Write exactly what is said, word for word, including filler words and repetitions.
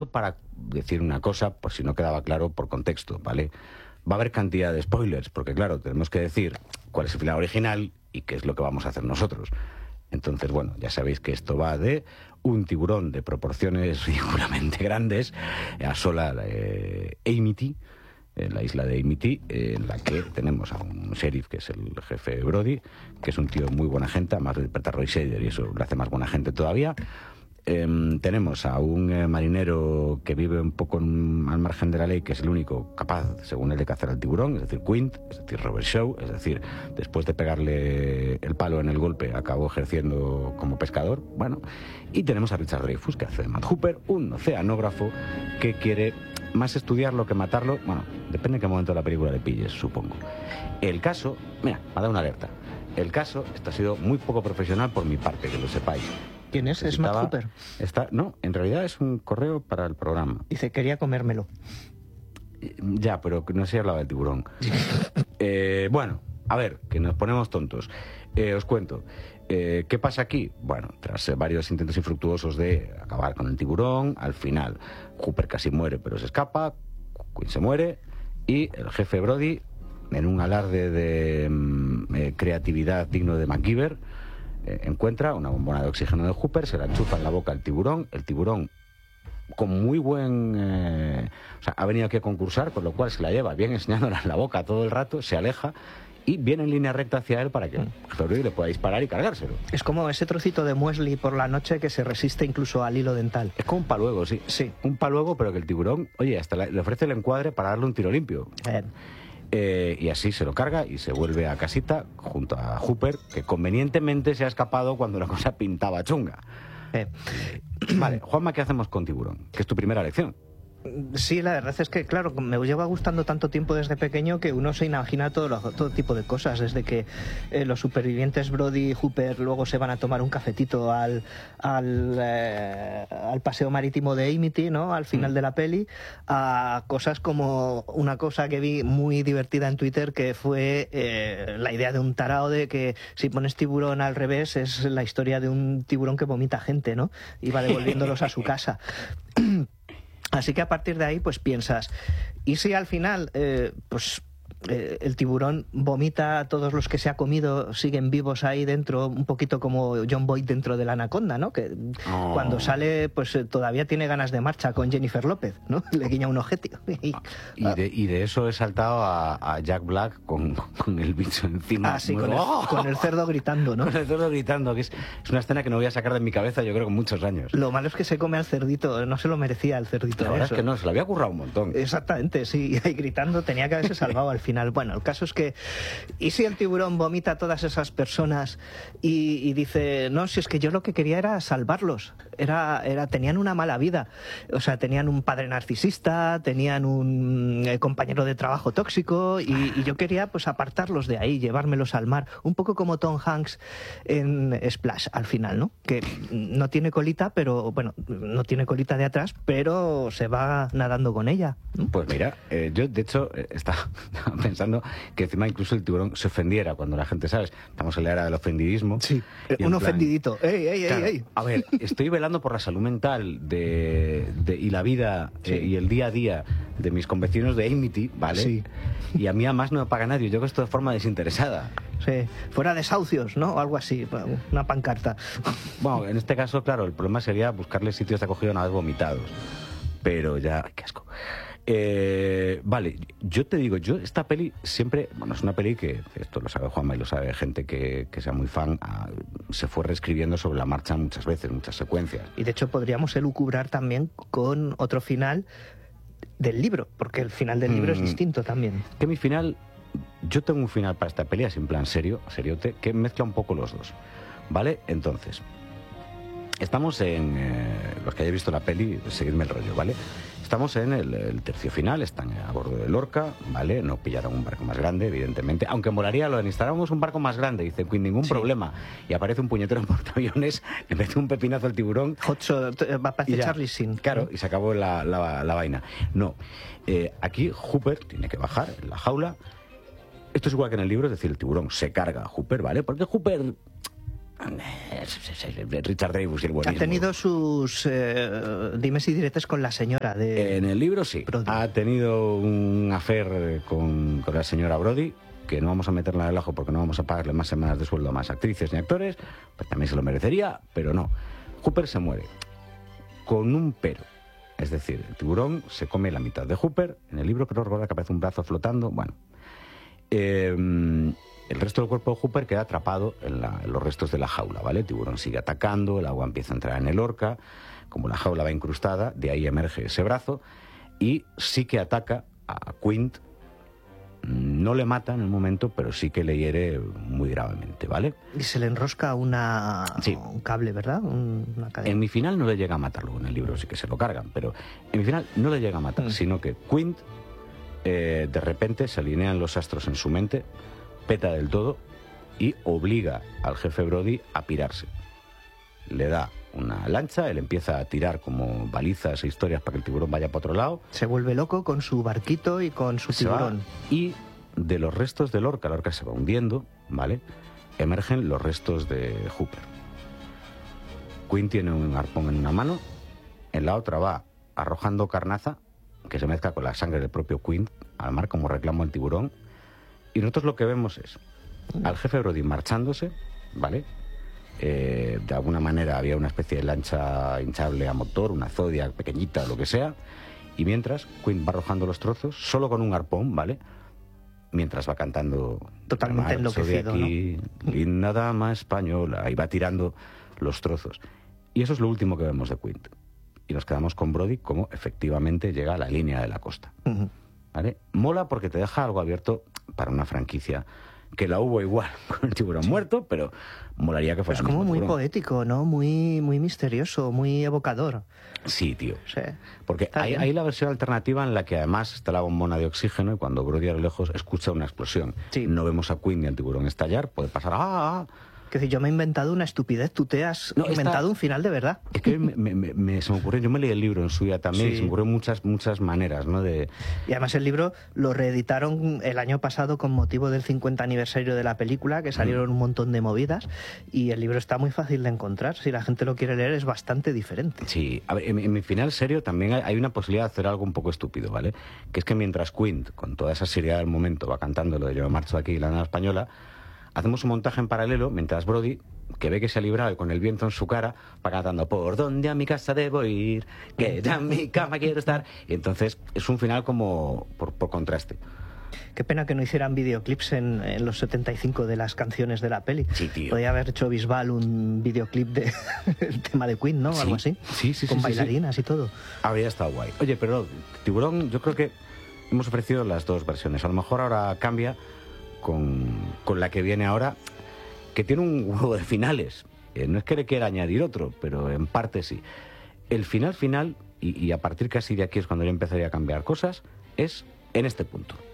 para decir una cosa, por si no quedaba claro por contexto, ¿vale? Va a haber cantidad de spoilers, porque claro, tenemos que decir cuál es el final original y qué es lo que vamos a hacer nosotros. Entonces, bueno, ya sabéis que esto va de un tiburón de proporciones ridículamente grandes, asola eh, Amity, en la isla de Amity, en la que tenemos a un sheriff que es el jefe Brody, que es un tío muy buena gente, además de interpretar a Roy Scheider y eso lo hace más buena gente todavía. Eh, tenemos a un eh, marinero que vive un poco en, al margen de la ley, que es el único capaz, según él, de cazar al tiburón, es decir, Quint, es decir, Robert Shaw, es decir, después de pegarle el palo en el golpe, acabó ejerciendo como pescador. Bueno, y tenemos a Richard Dreyfuss, que hace de Matt Hooper, un oceanógrafo que quiere más estudiarlo que matarlo. Bueno, depende en qué momento de la película le pilles, supongo. El caso, mira, me ha dado una alerta. El caso, esto ha sido muy poco profesional por mi parte, que lo sepáis. ¿Quién es? ¿Es Matt Hooper? Está, no, en realidad es un correo para el programa. Dice, quería comérmelo. Ya, pero no se hablaba del tiburón. eh, bueno, a ver, que nos ponemos tontos. Eh, os cuento. Eh, ¿Qué pasa aquí? Bueno, tras eh, varios intentos infructuosos de acabar con el tiburón, al final Hooper casi muere, pero se escapa, Quinn se muere, y el jefe Brody, en un alarde de mm, eh, creatividad digno de MacGyver, eh, encuentra una bombona de oxígeno de Hooper, se la enchufa en la boca al tiburón, el tiburón con muy buen... Eh, o sea, ha venido aquí a concursar, con lo cual se la lleva bien enseñándola en la boca todo el rato, se aleja y viene en línea recta hacia él para que Brody le pueda disparar y cargárselo. Es como ese trocito de muesli por la noche que se resiste incluso al hilo dental. Es como un paluego, sí. Sí. Un paluego, pero que el tiburón, oye, hasta le ofrece el encuadre para darle un tiro limpio. Eh. Eh, y así se lo carga y se vuelve a casita junto a Hooper, que convenientemente se ha escapado cuando la cosa pintaba chunga. Eh. Vale, Juanma, ¿qué hacemos con tiburón? Que es tu primera lección. Sí, la verdad es que, claro, me lleva gustando tanto tiempo desde pequeño que uno se imagina todo, lo, todo tipo de cosas, desde que eh, los supervivientes Brody y Hooper luego se van a tomar un cafetito al, al, eh, al paseo marítimo de Amity, ¿no?, al final mm. de la peli, a cosas como una cosa que vi muy divertida en Twitter, que fue eh, la idea de un tarao de que si pones tiburón al revés es la historia de un tiburón que vomita gente, ¿no?, y va devolviéndolos a su casa. Así que a partir de ahí pues piensas, ¿y si al final eh, pues eh, el tiburón vomita a todos los que se ha comido, siguen vivos ahí dentro, un poquito como John Boyd dentro de la anaconda, ¿no? Que oh. cuando sale pues eh, todavía tiene ganas de marcha con Jennifer López, ¿no? Le guiña un ojete. y, de, y de eso he saltado a, a Jack Black con, con el bicho encima. Ah, sí, con el, oh. con el cerdo gritando, ¿no? Con el cerdo gritando, que es, es una escena que no voy a sacar de mi cabeza yo creo con muchos años. Lo malo es que se come al cerdito, no se lo merecía el cerdito. La verdad eso. es que no, se lo había currado un montón. Exactamente, sí, y gritando tenía que haberse salvado al final. Bueno, el caso es que, ¿y si el tiburón vomita a todas esas personas y, y dice, no, si es que yo lo que quería era salvarlos, era, era, tenían una mala vida, o sea, tenían un padre narcisista, tenían un eh, compañero de trabajo tóxico y, y yo quería pues apartarlos de ahí, llevármelos al mar, un poco como Tom Hanks en Splash al final, ¿no? Que no tiene colita, pero bueno, no tiene colita de atrás, pero se va nadando con ella, ¿no? Pues mira, eh, yo de hecho eh, estaba pensando que encima incluso el tiburón se ofendiera cuando la gente, ¿sabes? Estamos en la era del ofendidismo. Sí, un plan, ofendidito. ¡Ey, ey, claro, ey, ey! A ver, estoy velando por la salud mental de, de, y la vida sí. eh, y el día a día de mis convecinos de Amity, ¿vale? Sí. Y a mí además no me paga nadie, yo hago esto de forma desinteresada. Sí, fuera desahucios, ¿no? O algo así, una pancarta. Bueno, en este caso, claro, el problema sería buscarle sitios de acogida una vez vomitados. Pero ya, ay, qué asco. Eh, vale, yo te digo, yo esta peli siempre, bueno, es una peli que, esto lo sabe Juanma y lo sabe gente que, que sea muy fan, ah, se fue reescribiendo sobre la marcha muchas veces, muchas secuencias. Y de hecho podríamos elucubrar también con otro final del libro, porque el final del libro mm, es distinto también. Que mi final, yo tengo un final para esta peli, así en plan serio, seriote, que mezcla un poco los dos, ¿vale? Entonces, estamos en, eh, los que hayáis visto la peli, seguidme el rollo, ¿vale? Estamos en el, el tercio final, están a bordo de Lorca, ¿vale? No pillaron un barco más grande, evidentemente, aunque molaría lo de instalamos un barco más grande, dice Quinn, ningún sí. problema, y aparece un puñetero en portaaviones, le mete un pepinazo al tiburón. Hotshot, va a parecer Charlie Sheen. Claro, y se acabó la, la, la vaina. No, eh, aquí Hooper tiene que bajar en la jaula. Esto es igual que en el libro, es decir, el tiburón se carga a Hooper, ¿vale? Porque Hooper Richard Dreyfuss y el buenismo. Ha tenido sus eh, dimes y diretes con la señora de... En el libro sí. Brody. Ha tenido un affair con, con la señora Brody, que no vamos a meterla en el ajo porque no vamos a pagarle más semanas de sueldo a más actrices ni actores, pues también se lo merecería, pero no. Hooper se muere con un pero. Es decir, el tiburón se come la mitad de Hooper. En el libro creo recordar que aparece un brazo flotando. Bueno, eh, el resto del cuerpo de Hooper queda atrapado en, la, en los restos de la jaula, ¿vale? El tiburón sigue atacando, el agua empieza a entrar en el orca. Como la jaula va incrustada, de ahí emerge ese brazo y sí que ataca a Quint. No le mata en el momento, pero sí que le hiere muy gravemente, ¿vale? Y se le enrosca una, sí. un cable, ¿verdad? Un, una cadena. En mi final no le llega a matarlo, en el libro sí que se lo cargan, pero en mi final no le llega a matar, mm. sino que Quint eh, de repente se alinean los astros en su mente, peta del todo y obliga al jefe Brody a pirarse. Le da una lancha, él empieza a tirar como balizas e historias para que el tiburón vaya para otro lado. Se vuelve loco con su barquito y con su se tiburón. Va, y de los restos del orca, la orca se va hundiendo, ¿vale? Emergen los restos de Hooper. Quint tiene un arpón en una mano, en la otra va arrojando carnaza, que se mezcla con la sangre del propio Quint, al mar como reclamo al tiburón. Y nosotros lo que vemos es al jefe Brody marchándose, ¿vale? Eh, de alguna manera había una especie de lancha hinchable a motor, una Zodiac pequeñita, lo que sea, y mientras Quint va arrojando los trozos, solo con un arpón, ¿vale? Mientras va cantando... Totalmente enloquecido, aquí, ¿no? Linda dama española, y va tirando los trozos. Y eso es lo último que vemos de Quint. Y nos quedamos con Brody como efectivamente llega a la línea de la costa. Uh-huh. ¿Vale? Mola porque te deja algo abierto para una franquicia que la hubo igual con el tiburón sí. muerto, pero molaría que fuera. Es como muy tiburón. poético, ¿no? Muy, muy misterioso, muy evocador. Sí, tío. Sí. Porque hay, hay la versión alternativa en la que además está la bombona de oxígeno y cuando Brody a lo lejos escucha una explosión. Sí. No vemos a Quint ni al tiburón estallar, puede pasar... ¡Ah! Que decir, yo me he inventado una estupidez, tú te has no, inventado esta... un final de verdad. Es que me, me, me, se me ocurrió, yo me leí el libro en su día también, sí. y se me ocurrió muchas, muchas maneras, ¿no? De... Y además el libro lo reeditaron el año pasado con motivo del cincuenta aniversario de la película, que salieron mm. un montón de movidas, y el libro está muy fácil de encontrar. Si la gente lo quiere leer, es bastante diferente. Sí, a ver, en, en mi final serio también hay, hay una posibilidad de hacer algo un poco estúpido, ¿vale? Que es que mientras Quint, con toda esa seriedad del momento, va cantando lo de Yo me marcho de aquí, la nada española, hacemos un montaje en paralelo mientras Brody, que ve que se ha librado y con el viento en su cara, va cantando por dónde a mi casa debo ir, que ya en mi cama quiero estar. Y entonces es un final como por, por contraste. Qué pena que no hicieran videoclips en, en los setenta y cinco de las canciones de la peli. Sí, tío. Podría haber hecho Bisbal un videoclip del de, tema de Queen, ¿no? Sí. Algo así. Sí, sí, Con sí, bailarinas sí. y todo. Habría estado guay. Oye, pero Tiburón, yo creo que hemos ofrecido las dos versiones. A lo mejor ahora cambia con, con la que viene ahora, que tiene un huevo de finales. Eh, no es que le quiera añadir otro, pero en parte sí. El final final, y, y a partir casi de aquí es cuando yo empezaría a cambiar cosas, es en este punto.